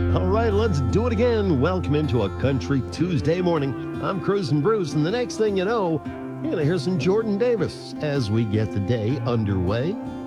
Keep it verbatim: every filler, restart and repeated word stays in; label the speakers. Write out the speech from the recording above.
Speaker 1: All right, let's do it again. Welcome into a Country Tuesday morning. I'm Cruisin' Bruce, and the next thing you know, you're going to hear some Jordan Davis as we get the day underway.